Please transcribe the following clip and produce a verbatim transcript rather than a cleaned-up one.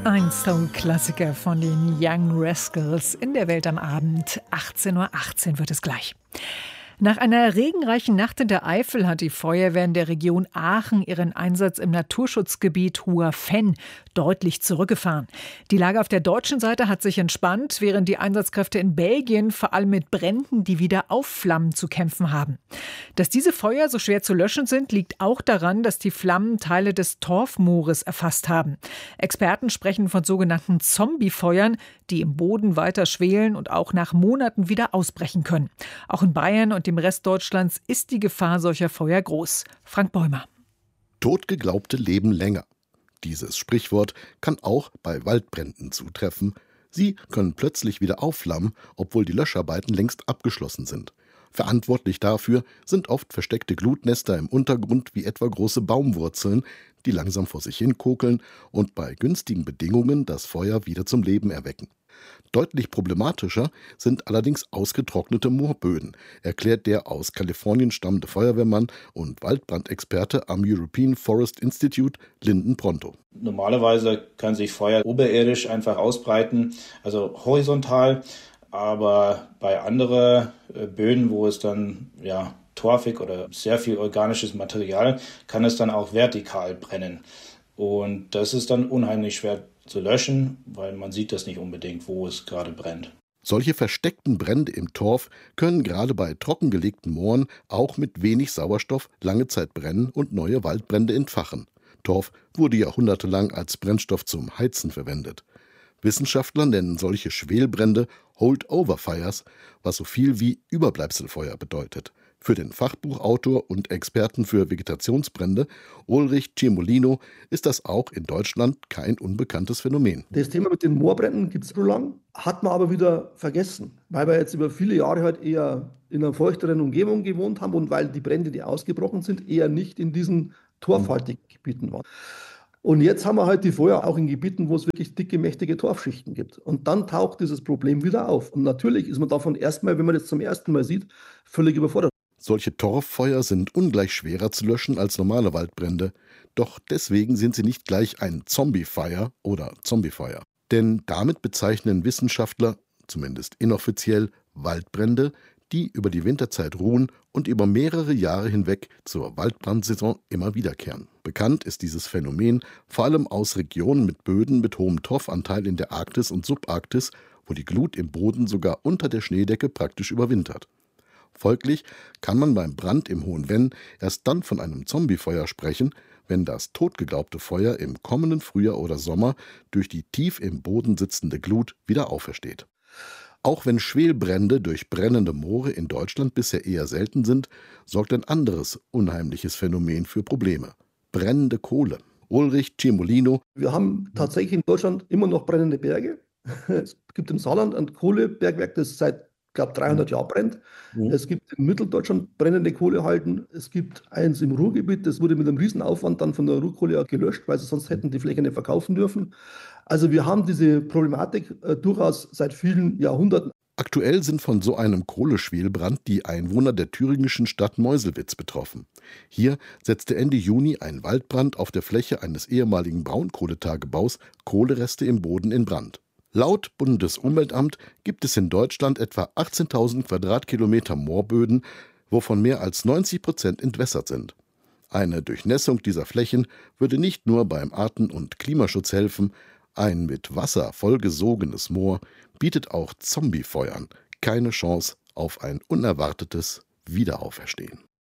Ein Soul-Klassiker von den Young Rascals in der Welt am Abend. achtzehn Uhr achtzehn wird es gleich. Nach einer regenreichen Nacht in der Eifel hat die Feuerwehr in der Region Aachen ihren Einsatz im Naturschutzgebiet Hoher Venn deutlich zurückgefahren. Die Lage auf der deutschen Seite hat sich entspannt, während die Einsatzkräfte in Belgien vor allem mit Bränden, die wieder aufflammen, zu kämpfen haben. Dass diese Feuer so schwer zu löschen sind, liegt auch daran, dass die Flammen Teile des Torfmoores erfasst haben. Experten sprechen von sogenannten Zombiefeuern, die im Boden weiter schwelen und auch nach Monaten wieder ausbrechen können. Auch in Bayern und dem Rest Deutschlands ist die Gefahr solcher Feuer groß. Frank Bäumer. Totgeglaubte leben länger. Dieses Sprichwort kann auch bei Waldbränden zutreffen. Sie können plötzlich wieder aufflammen, obwohl die Löscharbeiten längst abgeschlossen sind. Verantwortlich dafür sind oft versteckte Glutnester im Untergrund wie etwa große Baumwurzeln, die langsam vor sich hin kokeln und bei günstigen Bedingungen das Feuer wieder zum Leben erwecken. Deutlich problematischer sind allerdings ausgetrocknete Moorböden, erklärt der aus Kalifornien stammende Feuerwehrmann und Waldbrandexperte am European Forest Institute, Lyndon Pronto. Normalerweise kann sich Feuer oberirdisch einfach ausbreiten, also horizontal, aber bei anderen Böden, wo es dann ja torfig oder sehr viel organisches Material, kann es dann auch vertikal brennen. Und das ist dann unheimlich schwer zu löschen, weil man sieht das nicht unbedingt, wo es gerade brennt. Solche versteckten Brände im Torf können gerade bei trockengelegten Mooren auch mit wenig Sauerstoff lange Zeit brennen und neue Waldbrände entfachen. Torf wurde jahrhundertelang als Brennstoff zum Heizen verwendet. Wissenschaftler nennen solche Schwelbrände Holdover-Fires, was so viel wie Überbleibselfeuer bedeutet. Für den Fachbuchautor und Experten für Vegetationsbrände Ulrich Cimolino ist das auch in Deutschland kein unbekanntes Phänomen. Das Thema mit den Moorbränden gibt es so lang, hat man aber wieder vergessen, weil wir jetzt über viele Jahre halt eher in einer feuchteren Umgebung gewohnt haben und weil die Brände, die ausgebrochen sind, eher nicht in diesen torfhaltigen Gebieten waren. Und jetzt haben wir halt die Feuer auch in Gebieten, wo es wirklich dicke, mächtige Torfschichten gibt. Und dann taucht dieses Problem wieder auf. Und natürlich ist man davon erstmal, wenn man das zum ersten Mal sieht, völlig überfordert. Solche Torffeuer sind ungleich schwerer zu löschen als normale Waldbrände. Doch deswegen sind sie nicht gleich ein Zombie-Fire oder Zombiefeuer. Denn damit bezeichnen Wissenschaftler, zumindest inoffiziell, Waldbrände, die über die Winterzeit ruhen und über mehrere Jahre hinweg zur Waldbrandsaison immer wiederkehren. Bekannt ist dieses Phänomen vor allem aus Regionen mit Böden mit hohem Torfanteil in der Arktis und Subarktis, wo die Glut im Boden sogar unter der Schneedecke praktisch überwintert. Folglich kann man beim Brand im Hohen Venn erst dann von einem Zombiefeuer sprechen, wenn das totgeglaubte Feuer im kommenden Frühjahr oder Sommer durch die tief im Boden sitzende Glut wieder aufersteht. Auch wenn Schwelbrände durch brennende Moore in Deutschland bisher eher selten sind, sorgt ein anderes unheimliches Phänomen für Probleme: brennende Kohle. Ulrich Cimolino: Wir haben tatsächlich in Deutschland immer noch brennende Berge. Es gibt im Saarland ein Kohlebergwerk, das seit ich glaube, dreihundert Jahre brennt. Mhm. Es gibt in Mitteldeutschland brennende Kohlehalden. Es gibt eins im Ruhrgebiet, das wurde mit einem Riesenaufwand dann von der Ruhrkohle gelöscht, weil sie sonst hätten die Fläche nicht verkaufen dürfen. Also wir haben diese Problematik äh, durchaus seit vielen Jahrhunderten. Aktuell sind von so einem Kohleschwelbrand die Einwohner der thüringischen Stadt Meuselwitz betroffen. Hier setzte Ende Juni ein Waldbrand auf der Fläche eines ehemaligen Braunkohletagebaus Kohlereste im Boden in Brand. Laut Bundesumweltamt gibt es in Deutschland etwa achtzehntausend Quadratkilometer Moorböden, wovon mehr als neunzig Prozent entwässert sind. Eine Durchnässung dieser Flächen würde nicht nur beim Arten- und Klimaschutz helfen, ein mit Wasser vollgesogenes Moor bietet auch Zombiefeuern keine Chance auf ein unerwartetes Wiederauferstehen.